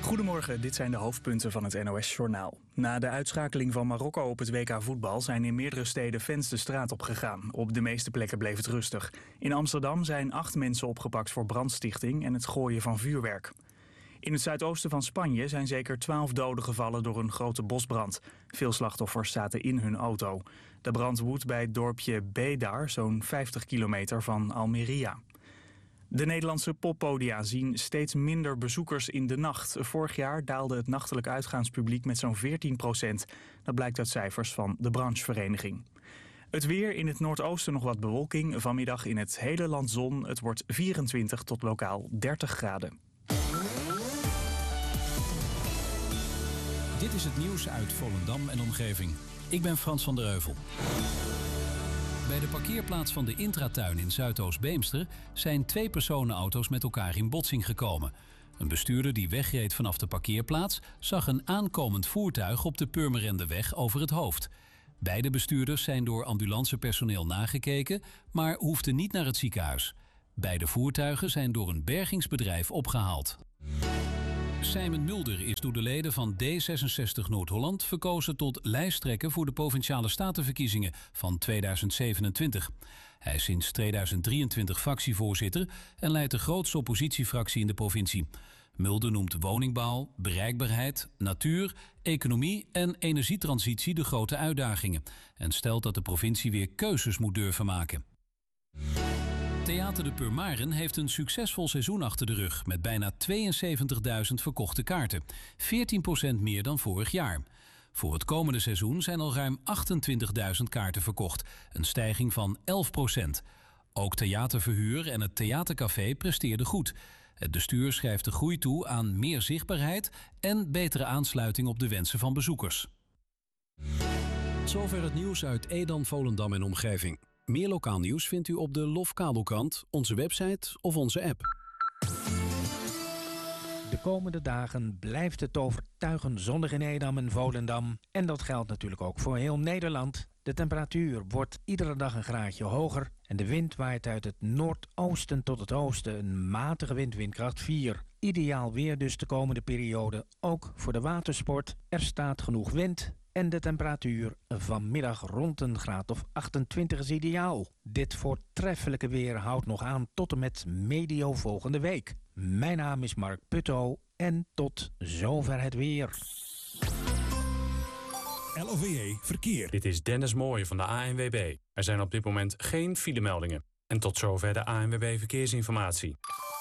Goedemorgen, dit zijn de hoofdpunten van het NOS-journaal. Na de uitschakeling van Marokko op het WK voetbal zijn in meerdere steden fans de straat op gegaan. Op de meeste plekken bleef het rustig. In Amsterdam zijn 8 mensen opgepakt voor brandstichting en het gooien van vuurwerk. In het zuidoosten van Spanje zijn zeker 12 doden gevallen door een grote bosbrand. Veel slachtoffers zaten in hun auto. De brand woedt bij het dorpje Bédar, zo'n 50 kilometer van Almería. De Nederlandse poppodia zien steeds minder bezoekers in de nacht. Vorig jaar daalde het nachtelijk uitgaanspubliek met zo'n 14%. Dat blijkt uit cijfers van de branchevereniging. Het weer, in het noordoosten nog wat bewolking. Vanmiddag in het hele land zon. Het wordt 24 tot lokaal 30 graden. Dit is het nieuws uit Volendam en omgeving. Ik ben Frans van der Heuvel. Bij de parkeerplaats van de Intratuin in Zuidoost-Beemster zijn 2 personenauto's met elkaar in botsing gekomen. Een bestuurder die wegreed vanaf de parkeerplaats zag een aankomend voertuig op de Purmerendeweg over het hoofd. Beide bestuurders zijn door ambulancepersoneel nagekeken, maar hoefden niet naar het ziekenhuis. Beide voertuigen zijn door een bergingsbedrijf opgehaald. Simon Mulder is door de leden van D66 Noord-Holland verkozen tot lijsttrekker voor de Provinciale Statenverkiezingen van 2027. Hij is sinds 2023 fractievoorzitter en leidt de grootste oppositiefractie in de provincie. Mulder noemt woningbouw, bereikbaarheid, natuur, economie en energietransitie de grote uitdagingen en stelt dat de provincie weer keuzes moet durven maken. Theater de Purmaren heeft een succesvol seizoen achter de rug met bijna 72.000 verkochte kaarten, 14% meer dan vorig jaar. Voor het komende seizoen zijn al ruim 28.000 kaarten verkocht, een stijging van 11%. Ook theaterverhuur en het theatercafé presteerden goed. Het bestuur schrijft de groei toe aan meer zichtbaarheid en betere aansluiting op de wensen van bezoekers. Zover het nieuws uit Edam, Volendam en omgeving. Meer lokaal nieuws vindt u op de LOF Kabelkrant, onze website of onze app. De komende dagen blijft het overtuigend zonnig in Edam en Volendam. En dat geldt natuurlijk ook voor heel Nederland. De temperatuur wordt iedere dag een graadje hoger. En de wind waait uit het noordoosten tot het oosten. Een matige wind, windkracht 4. Ideaal weer dus de komende periode, ook voor de watersport. Er staat genoeg wind. En de temperatuur vanmiddag rond een graad of 28 is ideaal. Dit voortreffelijke weer houdt nog aan tot en met medio volgende week. Mijn naam is Mark Putto en tot zover het weer. LOVE Verkeer. Dit is Dennis Mooij van de ANWB. Er zijn op dit moment geen filemeldingen. En tot zover de ANWB Verkeersinformatie.